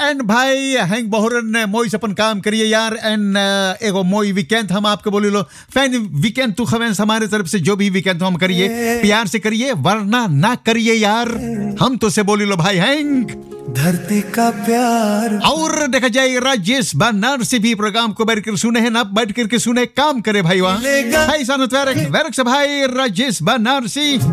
And भाई hang Bahuran मोई से अपन काम करिए यार एंड एगो मोई वीकेंड हम आपको बोली लो फैन वीकेंड तू खवें हमारे तरफ से जो भी वीकेंड हम करिए प्यार से करिए वरना ना करिए यार हम तो से बोली लो भाई हैंग धरती का प्यार। और देखा जाए राजेश बनारसी भी प्रोग्राम को बैठ कर सुने हैं ना बैठ करके सुने काम करे भाई वहाँ भाई सानुत वैरक से भाई राजेश बनारसी